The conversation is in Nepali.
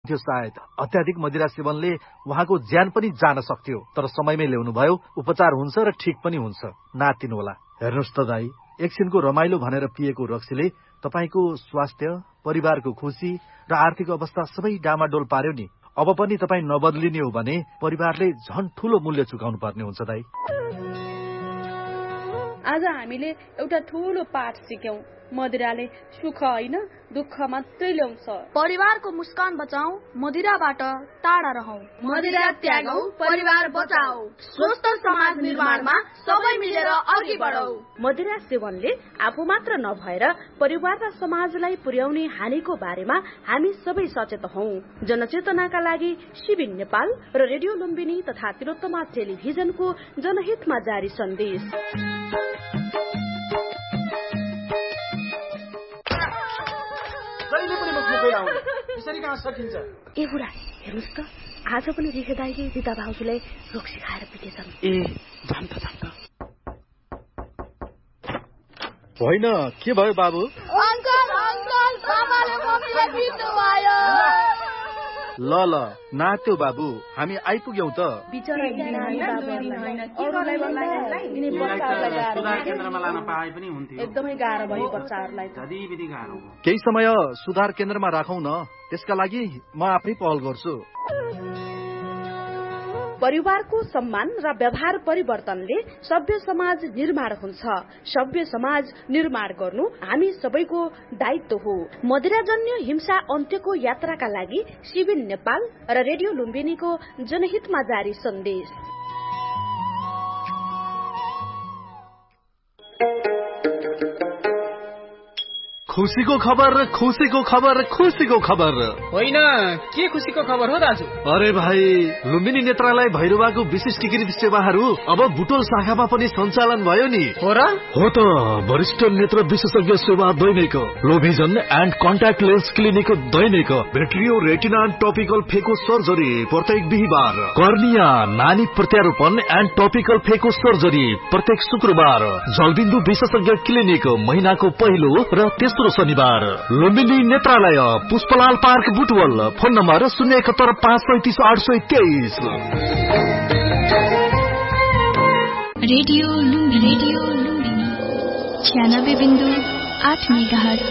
थियो सायद अत्याधिक मदिरा सेवनले उहाँको ज्यान पनि जान सक्थ्यो, तर समयमै ल्याउनुभयो। उपचार हुन्छ र ठिक पनि हुन्छ, नातिनुहोला। हेर्नुहोस् त दाई, एकछिनको रमाइलो भनेर पिएको रक्सीले तपाईको स्वास्थ्य, परिवारको खुसी र आर्थिक अवस्था सबै डामाडोल पार्यो नि। अब पनि तपाई नबदलिने हो भने परिवारले झन् ठूलो मूल्य चुकाउनु पर्ने हुन्छ दाई। आज हामीले एउटा ठूलो पाठ सिक्यौं। मदिराले सुख होइन, दुःख मात्रै ल्याउँछ। परिवारको मुस्कान बचाऊ, मदिराबाट टाढा रहौ। मदिरा त्यागौ, परिवार बचाऊ। स्वस्थ समाज निर्माणमा सबै मिलेर अघि बढौ। मदिरा सेवनले आफू मात्र नभएर परिवार र समाजलाई पुर्याउने हानिको बारेमा हामी सबै सचेत हौ। जनचेतनाका लागि शिविर नेपाल र रेडियो लुम्बिनी तथा तिलोत्तमा टेलिभिजनको जनहितमा जारी सन्देश। ए बुढा, हेर्नुहोस् त, आज पनि रिखे दाइले रिता भाउजूलाई रक्सी खाएर पिटेछन्। ए जान त होइन, के भयो बाबु? अंकल अंकल, बाबाले मम्मीलाई पिट्नु भयो। ल नात्यो बाबु, हामी आइपुग्यौं त। एकदमै गाह्रो भयो बच्चाहरूलाई। केही समय सुधार केन्द्रमा राखौं न, त्यसका लागि म आफै पहल गर्छु। परिवारको सम्मान र व्यवहार परिवर्तनले सभ्य समाज निर्माण हुन्छ। सभ्य समाज निर्माण गर्नु हामी सबैको दायित्व हो। मदिराजन्य हिंसा अन्त्यको यात्राका लागि शिविर नेपाल र रेडियो लुम्बिनीको जनहितमा जारी सन्देश। खुसीको खबर, खुसीको खबर, खुसीको खबर। होइन, के खुसीको खबर हो दाजु? अरे भाइ, लुम्बिनी नेत्रालय भैरवाको विशिष्टीकृत सेवाहरू अब बुटोल शाखामा पनि सञ्चालन भयो नि। हो र? हो त, वरिष्ठ नेत्र विशेषज्ञ सेवा दैनिक, लो vision and contact lens clinic Dainik, भेट्रियो retina topical फेको सर्जरी प्रत्येक बिहीबार, कर्निया नानी प्रत्यारोपण एन्ड टपिकल फेको सर्जरी प्रत्येक शुक्रबार, जलबिन्दु विशेषज्ञ क्लिनिक महिनाको पहिलो र तेस्रो शनिबार, लुम्बिनी नेत्रालय, Pushpalal park Butwal, phone number 07153538823। Radio Lumbini 96.8 megahertz.